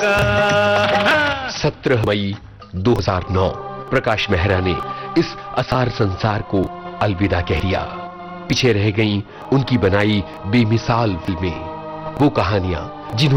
17 मई 2009 प्रकाश मेहरा ने इस असार संसार को अलविदा कह दिया। पीछे रह गईं उनकी बनाई बेमिसाल फिल्में, वो कहानियां जिन्होंने